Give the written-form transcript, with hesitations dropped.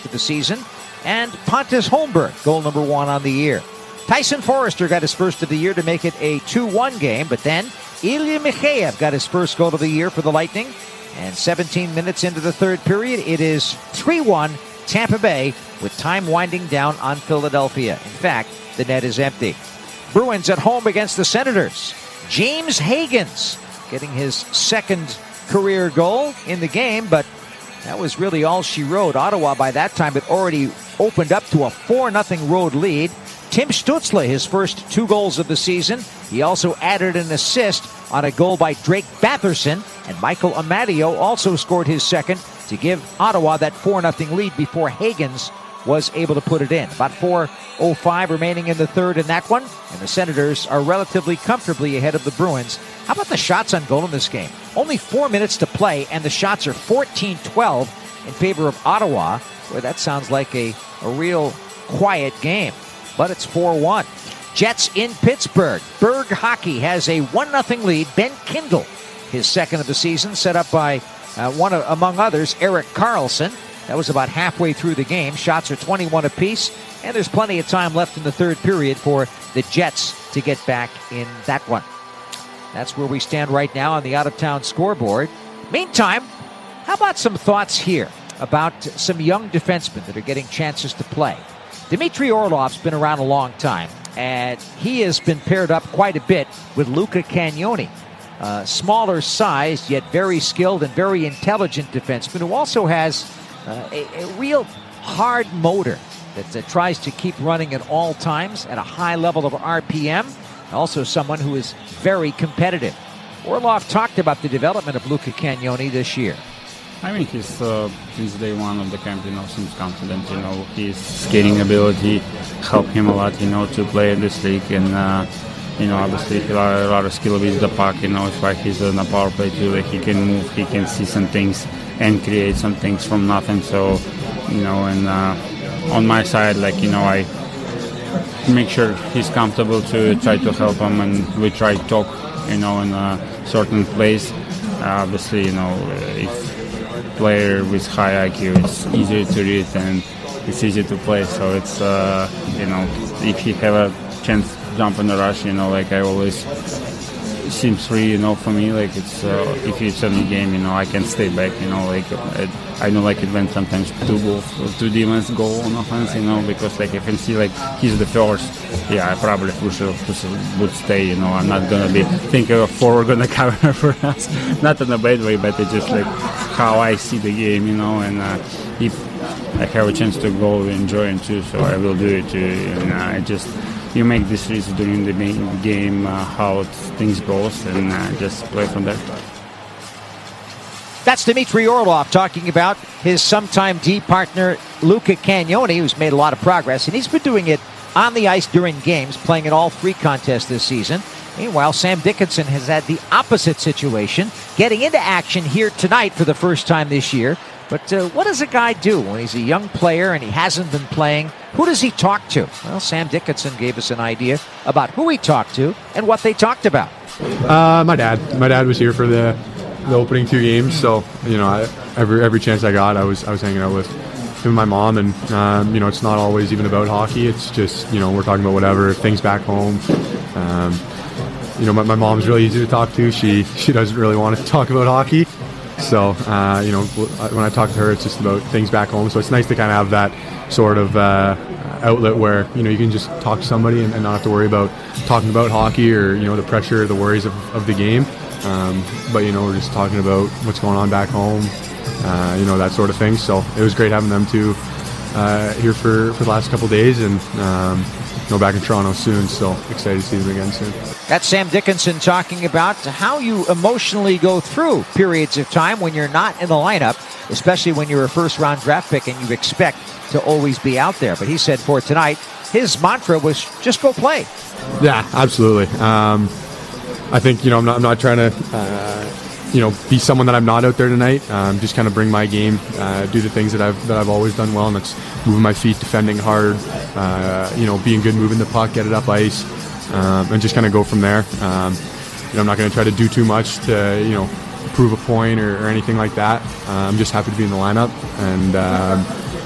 for the season. And Pontus Holmberg, goal number 1 on the year. Tyson Forrester got his first of the year to make it a 2-1 game, but then Ilya Mikheyev got his first goal of the year for the Lightning. And 17 minutes into the third period, it is 3-1 Tampa Bay with time winding down on Philadelphia. In fact, the net is empty. Bruins at home against the Senators. James Higgins getting his second career goal in the game, but that was really all she wrote. Ottawa by that time had already opened up to a 4-0 road lead. Tim Stützle, his first 2 goals of the season. He also added an assist on a goal by Drake Batherson, and Michael Amadio also scored his second to give Ottawa that 4-0 lead before Higgins was able to put it in. About 4:05 remaining in the third in that one, and the Senators are relatively comfortably ahead of the Bruins. How about the shots on goal in this game? Only 4 minutes to play, and the shots are 14-12 in favor of Ottawa. Boy, that sounds like a real quiet game, but it's 4-1. Jets in Pittsburgh. Berg Hockey has a 1-0 lead. Ben Kindle, his second of the season, set up by one of, among others, Erik Karlsson. That was about halfway through the game. Shots are 21 apiece, and there's plenty of time left in the third period for the Jets to get back in that one. That's where we stand right now on the out-of-town scoreboard. Meantime, how about some thoughts here about some young defensemen that are getting chances to play? Dmitry Orlov's been around a long time, and he has been paired up quite a bit with Luca Cagnoni. Smaller sized, yet very skilled and very intelligent defenseman who also has a real hard motor that tries to keep running at all times at a high level of RPM. Also someone who is very competitive. Orlov talked about the development of Luca Cagnoni this year. I mean, he's since day one of the camp, seems confident. His skating ability helped him a lot, to play in this league. And, obviously, he has a lot of skill with the puck. It's like he's on a power play too. Like he can move, he can see some things and create some things from nothing. So, and on my side, I make sure he's comfortable to try to help him, and we try to talk, in a certain place. Obviously, if player with high IQ, it's easier to read and it's easy to play. So it's, if he have a chance to jump in the rush, like I always seems free, for me, like it's, if it's any game, I can stay back, I know like it went sometimes 2 demons goal on offense, because like if I see like he's the first, I probably would stay, I'm not gonna be thinking of forward gonna cover for us, not in a bad way, but it's just like how I see the game, and if I have a chance to go enjoy it too, so I will do it too, and you make decisions during the game, how things goes, and just play from there. That's Dmitry Orlov talking about his sometime D partner, Luca Cagnoni, who's made a lot of progress, and he's been doing it on the ice during games, playing in all 3 contests this season. Meanwhile, Sam Dickinson has had the opposite situation, getting into action here tonight for the first time this year. But what does a guy do when he's a young player and he hasn't been playing? Who does he talk to? Well, Sam Dickinson gave us an idea about who he talked to and what they talked about. My dad. My dad was here for the opening 2 games, so every chance I got, I was hanging out with him and my mom, and it's not always even about hockey. It's just we're talking about whatever things back home. My mom's really easy to talk to. She doesn't really want to talk about hockey. So, when I talk to her, it's just about things back home. So it's nice to kind of have that sort of outlet where, you can just talk to somebody and not have to worry about talking about hockey or, the pressure, the worries of the game. But, we're just talking about what's going on back home, that sort of thing. So it was great having them too here for the last couple of days, and back in Toronto soon, so excited to see them again soon. That's Sam Dickinson talking about how you emotionally go through periods of time when you're not in the lineup, especially when you're a first-round draft pick and you expect to always be out there. But he said for tonight, his mantra was just go play. Yeah, absolutely. I think, I'm not trying to, be someone that I'm not out there tonight. Just kind of bring my game, do the things that I've always done well, and that's moving my feet, defending hard, being good, moving the puck, get it up ice, and just kind of go from there. I'm not going to try to do too much to, prove a point or anything like that. I'm just happy to be in the lineup, and